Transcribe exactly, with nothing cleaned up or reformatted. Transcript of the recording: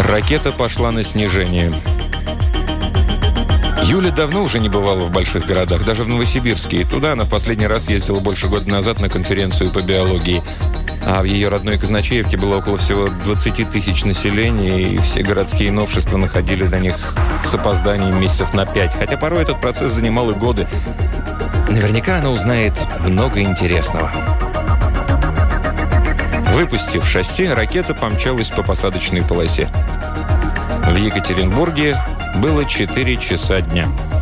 Ракета пошла на снижение. Юля давно уже не бывала в больших городах, даже в Новосибирске. И туда она в последний раз ездила больше года назад на конференцию по биологии. А в ее родной Казначеевке было около всего двадцать тысяч населения, и все городские новшества находили до них с опозданием месяцев на пять. Хотя порой этот процесс занимал и годы. Наверняка она узнает много интересного. Выпустив шасси, ракета помчалась по посадочной полосе. В Екатеринбурге было четыре часа дня.